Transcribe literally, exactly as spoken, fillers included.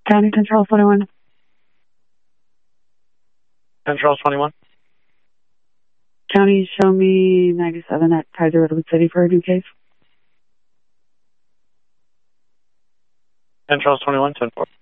County ten Charles twenty-one. ten Charles twenty-one. County, show me ninety-seven at Kaiser Redwood City for a new case. ten Charles twenty-one, ten four.